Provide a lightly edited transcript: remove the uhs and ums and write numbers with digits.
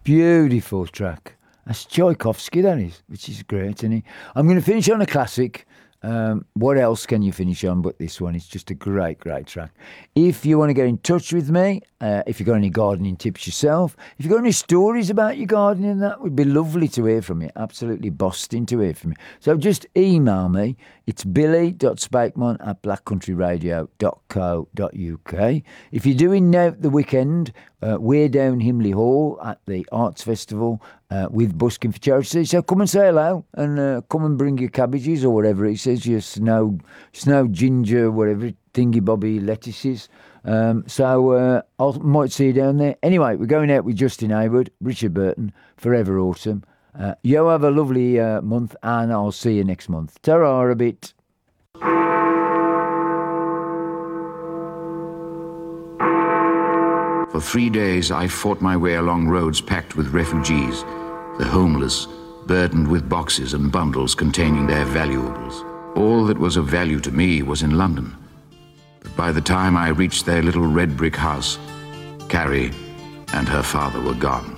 Beautiful track. That's Tchaikovsky, that is, which is great, isn't he? I'm going to finish on a classic. What else can you finish on but this one? It's just a great, great track. If you want to get in touch with me, if you've got any gardening tips yourself, if you've got any stories about your gardening, that would be lovely to hear from you. Absolutely busting to hear from you. So just email me. It's billy.spakeman@blackcountryradio.co.uk. If you're doing Nout the weekend, we're down Himley Hall at the Arts Festival with Busking for Charity. So come and say hello and come and bring your cabbages or whatever it says, your snow ginger, whatever thingy bobby lettuces. So I might see you down there. Anyway, we're going out with Justin Hayward, Richard Burton, Forever Autumn. You have a lovely month, and I'll see you next month. Ta-ra a bit. For 3 days I fought my way along roads packed with refugees, the homeless, burdened with boxes and bundles containing their valuables. All that was of value to me was in London. But by the time I reached their little red brick house, Carrie and her father were gone.